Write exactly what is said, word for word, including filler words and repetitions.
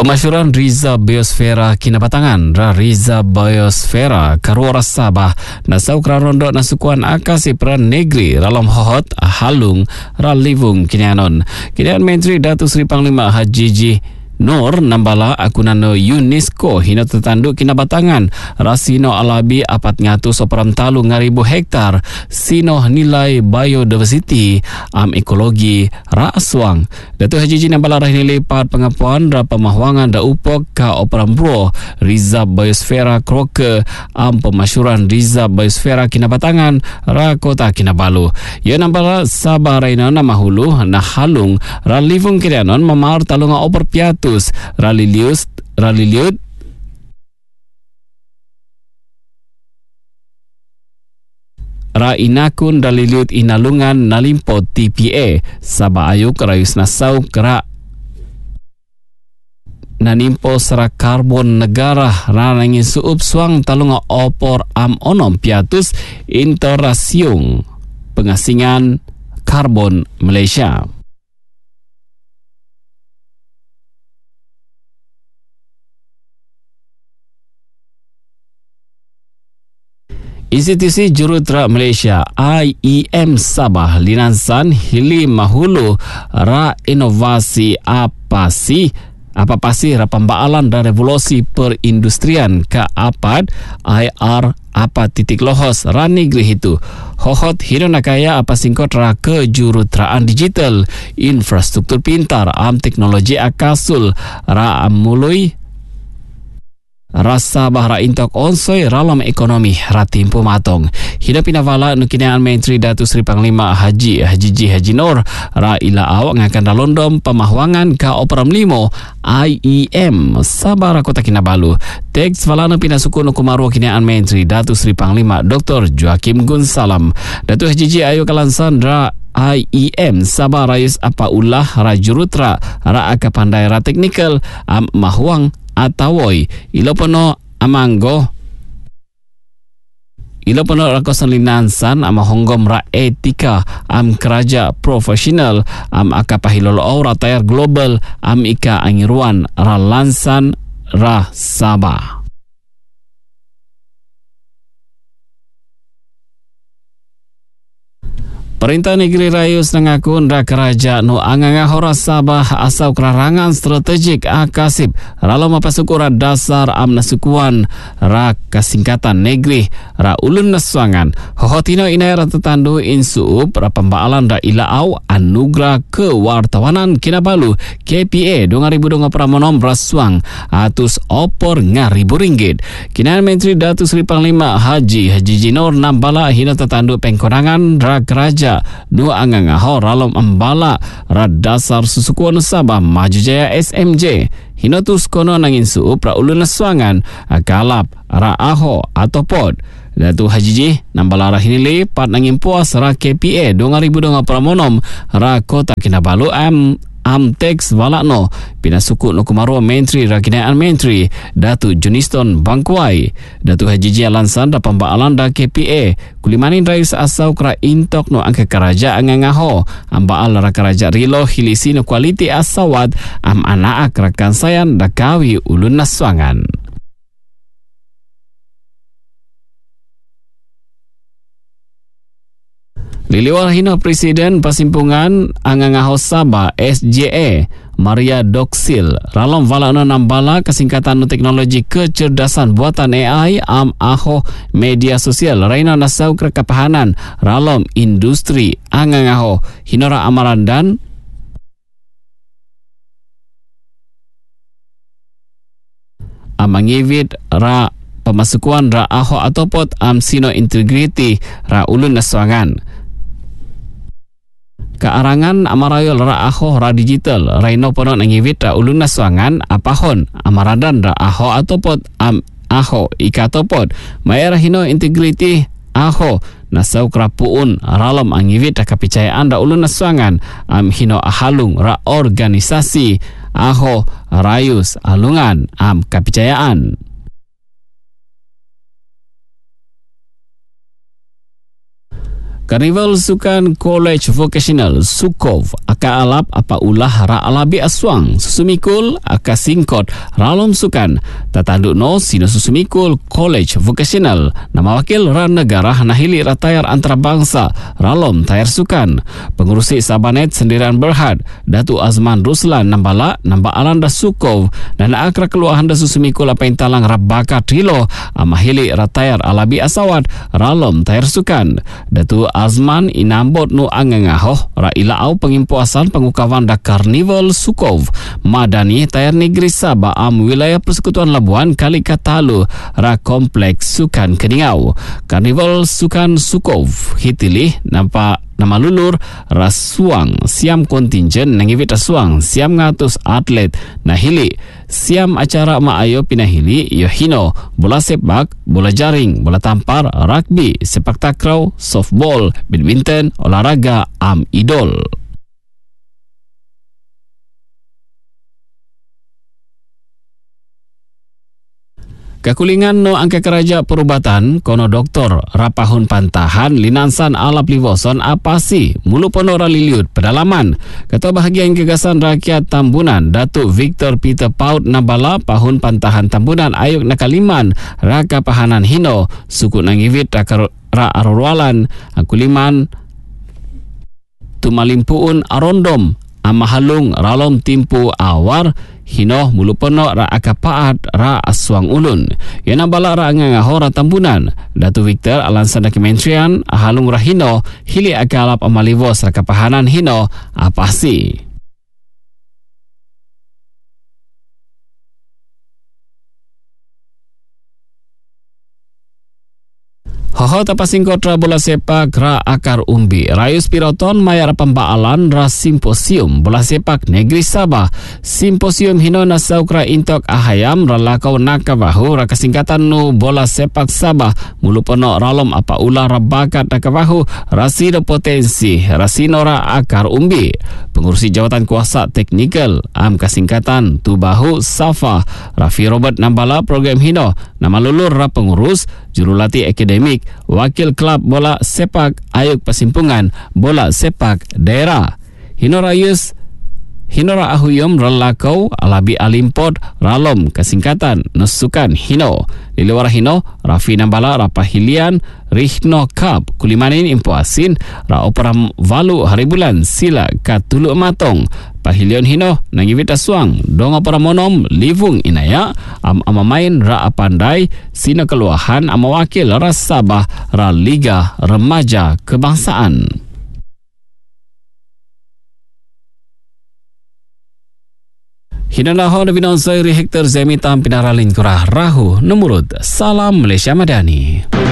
Pemasyuran Reserve Biosfera Kinabatangan ra Reserve Biosfera Karua Sabah nasau krarondo nasukuan akasi peran negeri dalam hohot halung ra livung kinianon. Kinian Menteri Datuk Seri Panglima Haji Ji Nur nambala akunano UNESCO hina tertanduk Kinabatangan rasino alabi apat ngatu soperam talu ngaribu hektar sino nilai biodiversity am ekologi ra aswang. Datuk Haji Ji nambala rahini lipat pengapuan ra pemahuangan da upok ka operam bro Reserve Biosfera Kroke am pemasyuran Reserve Biosfera Kinabatangan ra kota Kinabalu. Ia nambala Sabah raina nama hulu na halung ra livung kirianon mamar talunga oper piatu Ralilius Raliliut Ra inakun Raliliut inalungan nalimpo T P A Sabah ayuk rayus nasau kera nanimpo sera karbon negara ranangin suup suang talunga opor am onom piatus interasiung pengasingan karbon Malaysia. Institusi Juruterang Malaysia I E M Sabah linansan hili mahulu ra inovasi apa sih apa pasti ra pembaalan dan revolusi perindustrian ke apad I R apa titik lohos ra negeri itu hohot hirona kaya apa singkot ra ke juruteraan digital infrastruktur pintar am teknologi akasul ra mului rasa bahra intok onsoi ralam ekonomi ratimpu matong. Hidup inavala nukinaan Menteri Datuk Seri Panglima Haji Haji Ji Haji Nur ra ila awak ngakan dalondom pemahuangan ka operam limo I E M Sabah Kota Kinabalu. Teks valana pinasuku nukumaru kinaan Menteri Datuk Seri Panglima Doktor Joakim Gunsalam. Datuk Haji Ji ayu kalansan ra I E M Sabah rayus apa ulah ra jurutra ra akapandai ra teknikal am mahuang atawoi ilopono amanggo ilopono rakosan linansan ama honggom ra etika am keraja profesional am akapahilolo aura tayar global am ika angiruan ra lansan ra Sabah. Perintah Negeri Rayus nangakun ra keraja nu anganga hora Sabah asau kerarangan strategik akasip ralau mapasukura dasar am nasukuan ra kasingkatan negeri ra ulun nasuangan hohotino inai ra tetandu insuup ra pembaalan ra ilaau anugerah kewartawanan Kinabalu K P A dua ribu dua pramonom rasuang atus opor ngaribu ringgit. Kinaan Menteri Datuk Seri Panglima Haji Haji Ji Nur nambala hina tetandu pengkonangan ra keraja dua angangaho ralom ambala radasar susukuan Sabah Maju Jaya S M J hinotus kono nangin suup ra ulun nasuangan akalap ra aho atau pod. Datuk Haji Ji nambala ra hinili pat nangin puas ra K P A dua ribu dua pramonom ra Kota Kinabalu am am teks walakno pinasuku nukumaru Menteri Rakinaan Menteri Datuk Juniston Bangkuai. Datuk Haji Ji alansan da pembaalan da K P A kulimanin rayus asau kera intok no angka keraja angangaho ambaal ra keraja rilo hilisi no kualiti asawat am anak rakan sayan da kawi ulun nasuangan. Liliwal hina Presiden Pasimpungan Angangaho Sabah S J A Maria Doksil ralom valana nambala kesingkatan teknologi kecerdasan buatan A I am aho media sosial raina nasau kekapahanan ralom industri Angangaho hinora amarandan amangivit ra pemasukuan ra aho atopot am sino integrity ra ulun nasuangan. Kearangan amarayo ra aho ra digital raino pono nangivit ra ulun nasuangan apahon amaradan ra aho atopot am aho ikatopot mayara hino integrity aho nasau krapuun ralom angivit ra kapicayaan ra ulun nasuangan am hino ahalung ra organisasi aho rayus alungan am kapicayaan. Karnival Sukan College Vocational Sukov aka alap apa ulah ra alabi aswang susumikul aka singkot ralom sukan tatanduk no sino susumikul College Vocational nama wakil ra negara nahili ratayar antarabangsa ralom tayar sukan pengurusi Sabanet Sendirian Berhad Datu Azman Ruslan nambala namba alanda Sukov dan akra keluahan da susumikul apa intalang rabaka trilo amahili ratayar alabi asawat ralom tayar sukan Datu Azman inambot nu angangahoh ra ilaau pengimpuasan pengukawan da Karnival Sukov Madani tayar negeri Sabah am wilayah Persekutuan Labuan kali katalu ra kompleks Sukan Keningau. Karnival Sukan Sukov hitili nampak nama lulur rasuang siam kontingen nangivit rasuang siam ngatus atlet nahili siam acara maayo pinahili yohino bola sepak bola jaring bola tampar rugby sepak takraw softball badminton olahraga am idol. Kakulingan no angka keraja perubatan kono doktor rapahun pantahan linansan alap liwoson apasi mulu ponora liliut pedalaman ketua bahagian gagasan rakyat Tambunan Datuk Victor Peter Paut nabala pahun pantahan Tambunan ayuk nakaliman raka pahanan hino suku nangivit raka ra arorwalan akuliman tumalimpuun arondom amahalung ralom timpu awar hino mulupono ra akapaat ra aswang ulun yana bala ra ngangahora Tambunan Datu Victor alansan kementerian ahalung rahino hili akalap amalivos ra kapahanan hino apasi. Hoho tapasingkot ra bola sepak ra akar umbi Rayus Piroton mayar pembaalan ra simposium bola sepak negeri Sabah simposium hino nasauk ra intok ahayam ra lakau nakabahu ra kasingkatan nu bola sepak Sabah mulupono ralom apa ulah ra bakat nakabahu rasino potensi rasino ra akar umbi pengurusi jawatan kuasa teknikal am kasingkatan tubahu Safa Rafi Robert nambala program hino nama lulur ra pengurus jurulatih akademik wakil klub bola sepak ayuk pasimpungan bola sepak daerah hino rayus hinora ahuyom ralakau alabi alimpod ralom kasingkatan nusukan hino di luar hino Rafi nambala rapahilian Rihno Cup kulimanin impuasin ra operam valu hari bulan sila katulu matong pahilion hino nangivita suang donga para monom livung inaya am amamain ra apandai sina keluahan ama wakil ra Sabah ra Liga Remaja Kebangsaan. Hinanaho na binonsay Hector Zemitam pinaralin kurah rahu numurut Salam Malaysia Madani.